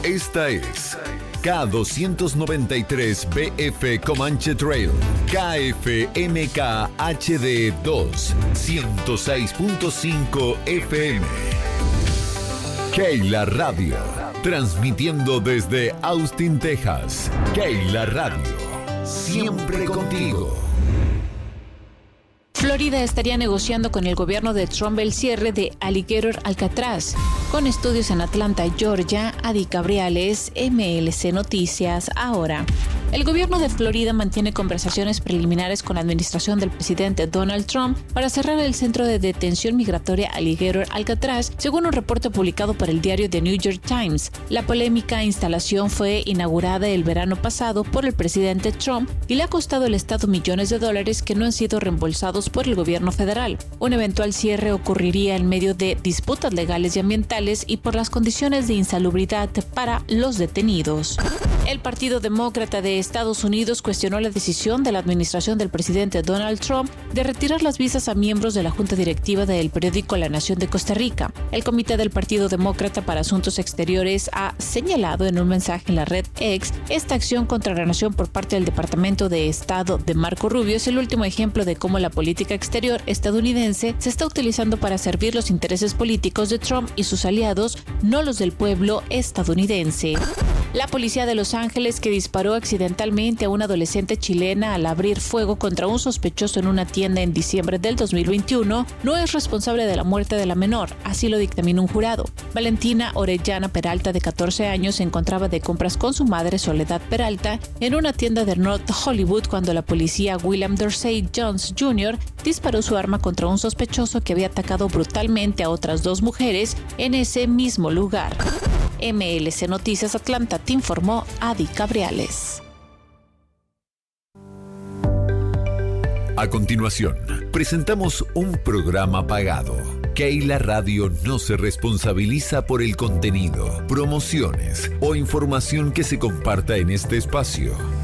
Esta es K293BF Comanche Trail, KFMK HD 2, 106.5 FM. Keila Radio, transmitiendo desde Austin, Texas. Keila Radio, siempre contigo. Florida estaría negociando con el gobierno de Trump el cierre de Alligator Alcatraz. Con estudios en Atlanta, Georgia, Adi Cabriales, MLC Noticias, ahora. El gobierno de Florida mantiene conversaciones preliminares con la administración del presidente Donald Trump para cerrar el centro de detención migratoria Alligator Alcatraz, según un reporte publicado por el diario The New York Times. La polémica instalación fue inaugurada el verano pasado por el presidente Trump y le ha costado al Estado millones de dólares que no han sido reembolsados por el gobierno federal. Un eventual cierre ocurriría en medio de disputas legales y ambientales y por las condiciones de insalubridad para los detenidos. El Partido Demócrata de Estados Unidos cuestionó la decisión de la administración del presidente Donald Trump de retirar las visas a miembros de la junta directiva del periódico La Nación de Costa Rica. El Comité del Partido Demócrata para Asuntos Exteriores ha señalado en un mensaje en la red X esta acción contra la nación por parte del Departamento de Estado de Marco Rubio es el último ejemplo de cómo la política exterior estadounidense se está utilizando para servir los intereses políticos de Trump y sus aliados, no los del pueblo estadounidense. La policía de Los Ángeles, que disparó accidentalmente a una adolescente chilena al abrir fuego contra un sospechoso en una tienda en diciembre del 2021, no es responsable de la muerte de la menor, así lo dictaminó un jurado. Valentina Orellana Peralta, de 14 años, se encontraba de compras con su madre Soledad Peralta en una tienda de North Hollywood cuando la policía William Dorsey Jones Jr. disparó su arma contra un sospechoso que había atacado brutalmente a otras dos mujeres en ese mismo lugar. MLC Noticias Atlanta te informó Adi Cabriales. A continuación, presentamos un programa pagado. Keila Radio no se responsabiliza por el contenido, promociones o información que se comparta en este espacio.